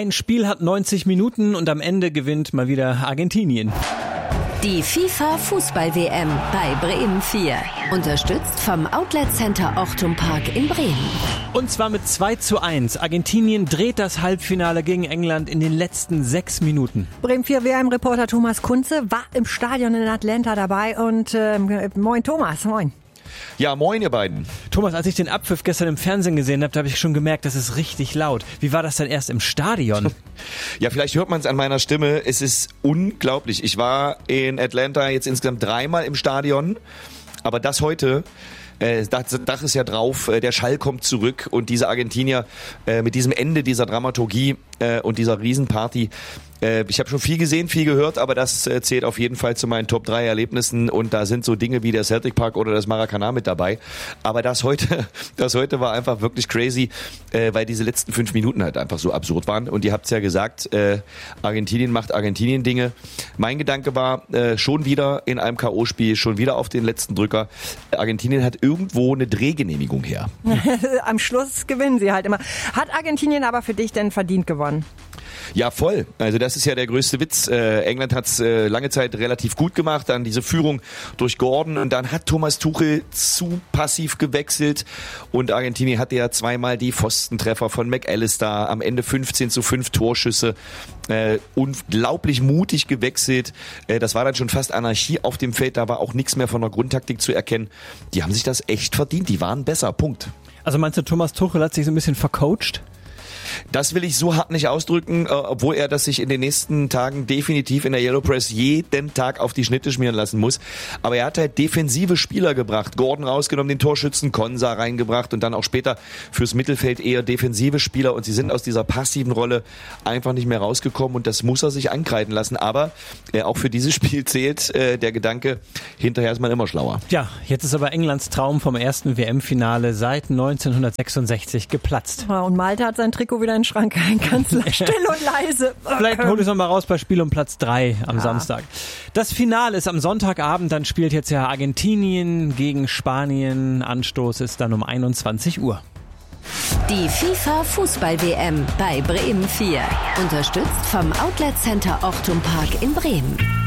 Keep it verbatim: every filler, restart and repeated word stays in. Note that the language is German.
Ein Spiel hat neunzig Minuten und am Ende gewinnt mal wieder Argentinien. Die FIFA-Fußball-W M bei Bremen vier. Unterstützt vom Outlet Center Ochtum Park in Bremen. Und zwar mit zwei zu eins. Argentinien dreht das Halbfinale gegen England in den letzten sechs Minuten. Bremen vier W M-Reporter Thomas Kunze war im Stadion in Atlanta dabei. Und äh, moin Thomas, moin. Ja, moin ihr beiden. Thomas, als ich den Abpfiff gestern im Fernsehen gesehen habe, da habe ich schon gemerkt, das ist richtig laut. Wie war das denn erst im Stadion? Ja, vielleicht hört man es an meiner Stimme. Es ist unglaublich. Ich war in Atlanta jetzt insgesamt dreimal im Stadion, aber das heute... Das Dach ist ja drauf, der Schall kommt zurück und diese Argentinier mit diesem Ende dieser Dramaturgie und dieser Riesenparty. Ich habe schon viel gesehen, viel gehört, aber das zählt auf jeden Fall zu meinen Top drei Erlebnissen und da sind so Dinge wie der Celtic Park oder das Maracanã mit dabei. Aber das heute, das heute war einfach wirklich crazy, weil diese letzten fünf Minuten halt einfach so absurd waren. Und ihr habt es ja gesagt, Argentinien macht Argentinien-Dinge. Mein Gedanke war, schon wieder in einem K O-Spiel, schon wieder auf den letzten Drücker. Argentinien hat irgendwo eine Drehgenehmigung her. Am Schluss gewinnen sie halt immer. Hat Argentinien aber für dich denn verdient gewonnen? Ja, voll. Also das ist ja der größte Witz. Äh, England hat es äh, lange Zeit relativ gut gemacht, dann diese Führung durch Gordon und dann hat Thomas Tuchel zu passiv gewechselt und Argentinien hatte ja zweimal die Pfostentreffer von McAllister, am Ende fünfzehn zu fünf Torschüsse, äh, unglaublich mutig gewechselt. Äh, das war dann schon fast Anarchie auf dem Feld, da war auch nichts mehr von der Grundtaktik zu erkennen. Die haben sich das echt verdient, die waren besser, Punkt. Also meinst du, Thomas Tuchel hat sich so ein bisschen vercoacht? Das will ich so hart nicht ausdrücken, obwohl er das sich in den nächsten Tagen definitiv in der Yellow Press jeden Tag auf die Schnitte schmieren lassen muss. Aber er hat halt defensive Spieler gebracht. Gordon rausgenommen, den Torschützen, Konsa reingebracht und dann auch später fürs Mittelfeld eher defensive Spieler. Und sie sind aus dieser passiven Rolle einfach nicht mehr rausgekommen und das muss er sich ankreiden lassen. Aber äh, auch für dieses Spiel zählt äh, der Gedanke, hinterher ist man immer schlauer. Ja, jetzt ist aber Englands Traum vom ersten W M-Finale seit neunzehnhundertsechsundsechzig geplatzt. Und Malte hat sein Trikot wieder in den Schrank rein, ganz still und leise. Vielleicht hol ich es nochmal raus bei Spiel um Platz drei am ja. Samstag. Das Finale ist am Sonntagabend, dann spielt jetzt ja Argentinien gegen Spanien. Anstoß ist dann um einundzwanzig Uhr. Die FIFA-Fußball-W M bei Bremen vier. Unterstützt vom Outlet Center Ochtum Park in Bremen.